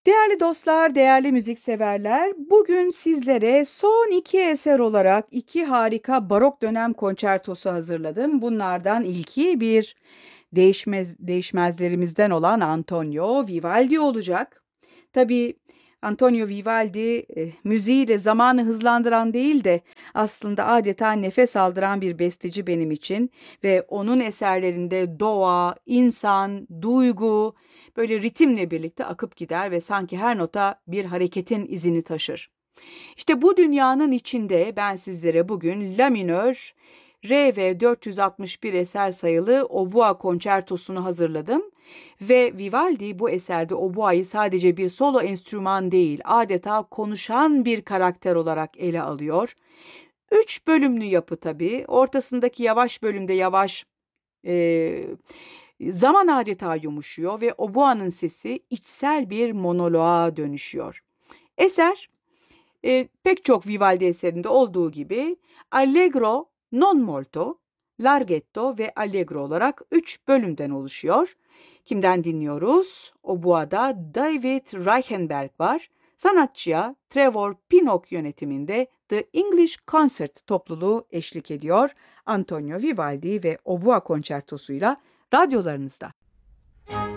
Değerli dostlar, değerli müzikseverler, bugün sizlere son iki eser olarak iki harika barok dönem konçertosu hazırladım. Bunlardan ilki bir değişmezlerimizden olan Antonio Vivaldi olacak. Tabii Antonio Vivaldi müziğiyle zamanı hızlandıran değil de aslında adeta nefes aldıran bir besteci benim için ve onun eserlerinde doğa, insan, duygu böyle ritimle birlikte akıp gider ve sanki her nota bir hareketin izini taşır. İşte bu dünyanın içinde ben sizlere bugün La minör RV 461 eser sayılı Obua konçertosunu hazırladım ve Vivaldi bu eserde oboayı sadece bir solo enstrüman değil, adeta konuşan bir karakter olarak ele alıyor. Üç bölümlü yapı tabii. Ortasındaki yavaş bölümde yavaş e, zaman adeta yumuşuyor ve oboanın sesi içsel bir monoloğa dönüşüyor. Eser pek çok Vivaldi eserinde olduğu gibi Allegro non molto, Larghetto ve Allegro olarak 3 bölümden oluşuyor. Kimden dinliyoruz? Oboa'da David Reichenberg var. Sanatçıya Trevor Pinnock yönetiminde The English Concert topluluğu eşlik ediyor. Antonio Vivaldi ve Oboa konçertosuyla radyolarınızda.